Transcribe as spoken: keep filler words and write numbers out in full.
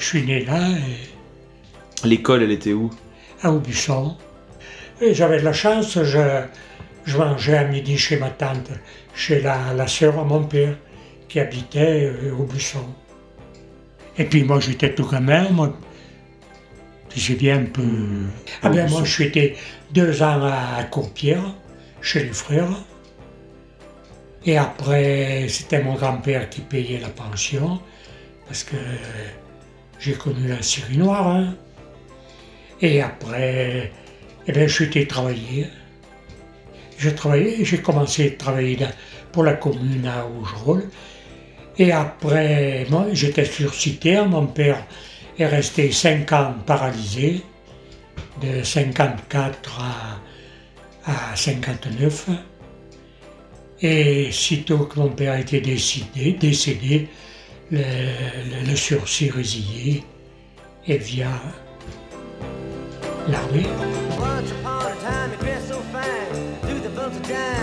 je suis né là, et L'école, elle était où? à Aubusson. Et j'avais de la chance, je, je mangeais à midi chez ma tante, chez la, la sœur à mon père, qui habitait euh, Aubusson. Et puis moi j'étais tout gamin, moi, j'ai bien un peu... Ah ben moi je suis été deux ans à Courpierre, chez les frères. Et après, c'était mon grand-père qui payait la pension, parce que j'ai connu la Syrie noire. Hein. Et après, eh bien, je suis été travailler. J'ai travaillé, j'ai commencé à travailler là, pour la commune à Augerolles. Et après, moi, j'étais suicidaire. Mon père est resté cinq ans paralysé, de cinquante-quatre à, à cinquante-neuf. Et sitôt que mon père était décédé, décédé le, le, le sursis résilié et via l'armée.